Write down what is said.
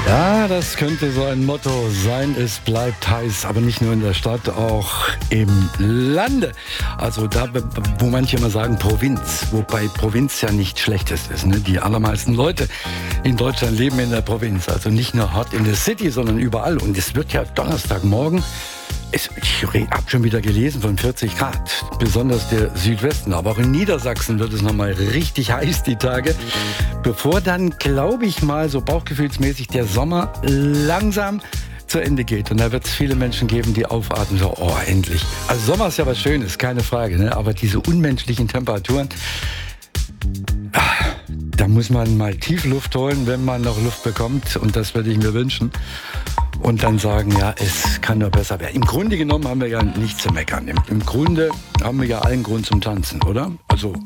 Ja, das könnte so ein Motto sein. Es bleibt heiß, aber nicht nur in der Stadt, auch im Lande. Also da, wo manche immer sagen Provinz, wobei Provinz ja nicht Schlechtes ist. Ne? Die allermeisten Leute in Deutschland leben in der Provinz. Also nicht nur hart in der City, sondern überall. Und es wird ja Donnerstagmorgen, ich habe schon wieder gelesen, von 40 Grad. Besonders der Südwesten. Aber auch in Niedersachsen wird es nochmal richtig heiß die Tage. Bevor dann, glaube ich mal, so bauchgefühlsmäßig der Sommer langsam zu Ende geht. Und da wird es viele Menschen geben, die aufatmen, so, oh, endlich. Also Sommer ist ja was Schönes, keine Frage. Ne? Aber diese unmenschlichen Temperaturen, da muss man mal tief Luft holen, wenn man noch Luft bekommt. Und das würde ich mir wünschen. Und dann sagen, ja, es kann nur besser werden. Im Grunde genommen haben wir ja nichts zu meckern. Im Grunde haben wir ja allen Grund zum Tanzen, oder? Also